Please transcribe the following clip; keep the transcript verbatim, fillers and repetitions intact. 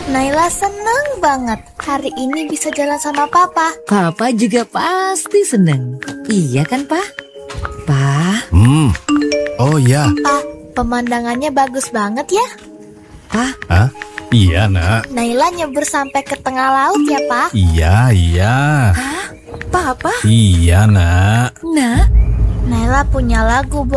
Naila seneng banget hari ini bisa jalan sama Papa. Papa juga pasti seneng. Iya kan, Pa? Pa? Hmm. Oh ya. Pa, pemandangannya bagus banget ya. Pa? Hah? Iya, Nak. Naila nyebur sampai ke tengah laut ya, Pa. Iya, iya. Hah? Papa? Iya, Nak. Nak? Naila punya lagu